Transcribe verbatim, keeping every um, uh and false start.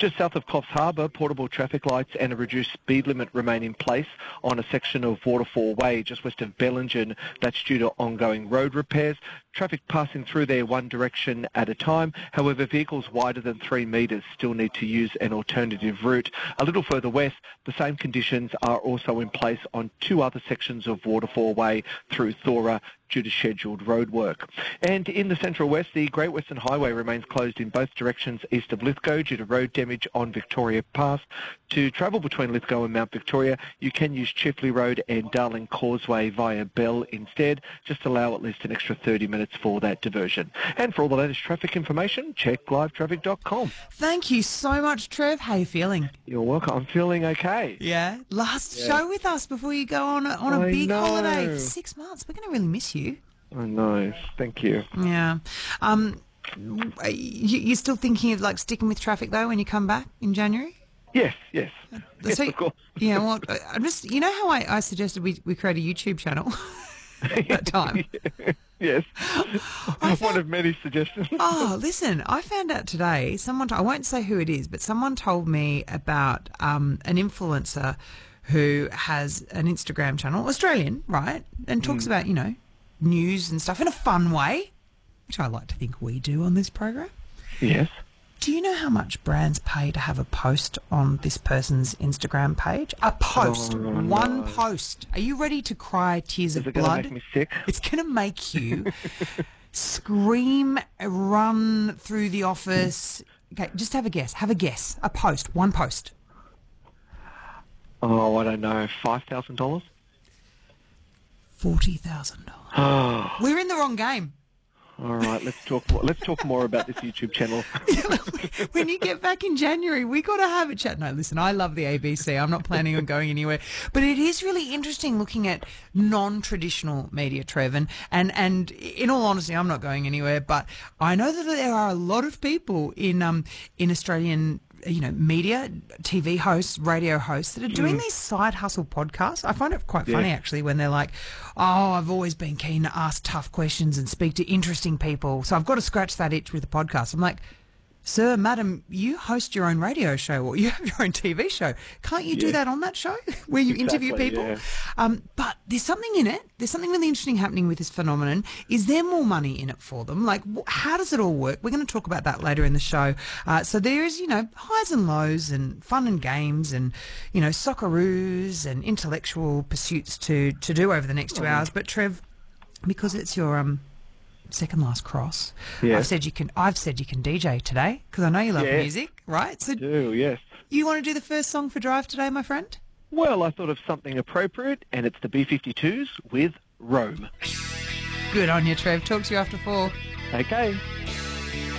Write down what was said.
Just south of Coffs Harbour, portable traffic lights and a reduced speed limit remain in place on a section of Waterfall Way just west of Bellingen. That's due to ongoing road repairs. Traffic passing through there one direction at a time. However, vehicles wider than three metres still need to use an alternative route. A little further west, the same conditions are also in place on two other sections of Waterfall Way through Thora due to scheduled road work. And in the Central West, the Great Western Highway remains closed in both directions east of Lithgow due to road damage on Victoria Pass. To travel between Lithgow and Mount Victoria, you can use Chifley Road and Darling Causeway via Bell instead. Just allow at least an extra thirty minutes for that diversion. And for all the latest traffic information, check live traffic dot com. Thank you so much, Trev. How are you feeling? You're welcome. I'm feeling okay. Yeah. Last Yeah. show with us before you go on a, on a I big know. holiday for six months. We're going to really miss you. Oh, nice. Thank you. Yeah. Um, you, you're still thinking of like sticking with traffic though when you come back in January? Yes, yes. Yes, So- of course. Yeah. Well, I'm just you know how I, I suggested we we create a YouTube channel that time. Yes. I One of many suggestions. Oh, listen, I found out today, someone, I won't say who it is, but someone told me about um, an influencer who has an Instagram channel, Australian, right, and talks about, you know, news and stuff in a fun way, which I like to think we do on this program. Yes. Do you know how much brands pay to have a post on this person's Instagram page? A post. Oh, One no. post. Are you ready to cry tears Is of it going to blood? make me sick? It's going to make you scream, run through the office. Okay, just have a guess. Have a guess. A post. One post. Oh, I don't know. five thousand dollars? forty thousand dollars. Oh, We're in the wrong game. all right. Let's talk more. Let's talk more about this YouTube channel. When you get back in January, we got to have a chat. No, listen, I love the A B C. I'm not planning on going anywhere. But it is really interesting looking at non-traditional media, Trev. And, and, and in all honesty, I'm not going anywhere. But I know that there are a lot of people in um in Australian you know, media, T V hosts, radio hosts that are doing these side hustle podcasts. I find it quite funny, Yeah. actually, when they're like, oh, I've always been keen to ask tough questions and speak to interesting people, so I've got to scratch that itch with a podcast. I'm like, sir, madam, you host your own radio show or you have your own T V show. Can't you do Yeah. that on that show where you interview Exactly, people? yeah. Um, but there's something in it. There's something really interesting happening with this phenomenon. Is there more money in it for them? Like, wh- how does it all work? We're going to talk about that later in the show. Uh, so there is, you know, highs and lows and fun and games and, you know, socceroos and intellectual pursuits to, to do over the next two hours. But Trev, because it's your um second last cross, Yeah. I've said you can. I've said you can D J today because I know you love Yeah. music, right? So Do, yes. you want to do the first song for Drive today, my friend? Well, I thought of something appropriate, and it's the B fifty-twos with Rome. Good on you, Trev. Talk to you after four. Okay.